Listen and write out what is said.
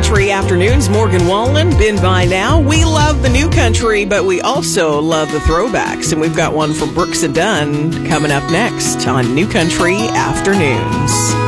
Country Afternoons, Morgan Wallen, been by now. We love the new country, but we also love the throwbacks. And we've got one from Brooks and Dunn coming up next on New Country Afternoons.